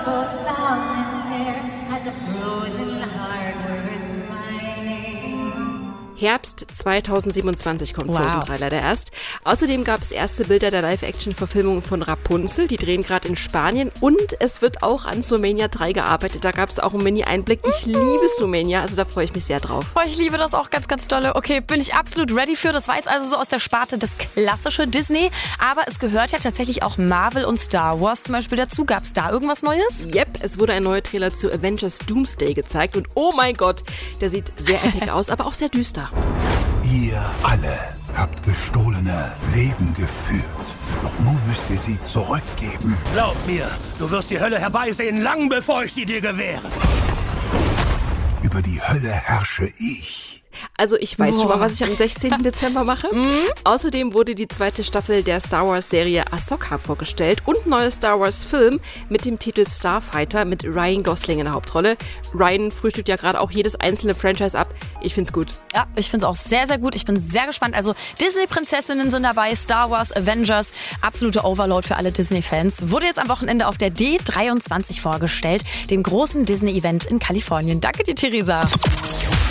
Herbst 2027 kommt Frozen 3 leider erst. Außerdem gab es erste Bilder der Live-Action-Verfilmung von Rapunzel. Die drehen gerade in Spanien. Und es wird auch an Zoomania 3 gearbeitet. Da gab es auch einen Mini-Einblick. Ich liebe Zoomania, also da freue ich mich sehr drauf. Oh, ich liebe das auch ganz, ganz dolle. Okay, bin ich absolut ready für. Das war jetzt also so aus der Sparte das klassische Disney. Aber es gehört ja tatsächlich auch Marvel und Star Wars zum Beispiel dazu. Gab es da irgendwas Neues? Yep, es wurde ein neuer Trailer zu Avengers Doomsday gezeigt. Und oh mein Gott, der sieht sehr epic aus, aber auch sehr düster. Ihr alle habt gestohlene Leben geführt. Doch nun müsst ihr sie zurückgeben. Glaub mir, du wirst die Hölle herbeisehen, lang bevor ich sie dir gewähre. Über die Hölle herrsche ich. Also ich weiß schon mal, was ich am 16. Dezember mache. Außerdem wurde die zweite Staffel der Star Wars-Serie Ahsoka vorgestellt und ein neuer Star Wars-Film mit dem Titel Starfighter mit Ryan Gosling in der Hauptrolle. Ryan frühstückt ja gerade auch jedes einzelne Franchise ab. Ich find's gut. Ja, ich find's auch sehr, sehr gut. Ich bin sehr gespannt. Also Disney-Prinzessinnen sind dabei, Star Wars, Avengers, absolute Overload für alle Disney-Fans. Wurde jetzt am Wochenende auf der D23 vorgestellt, dem großen Disney-Event in Kalifornien. Danke dir, Theresa.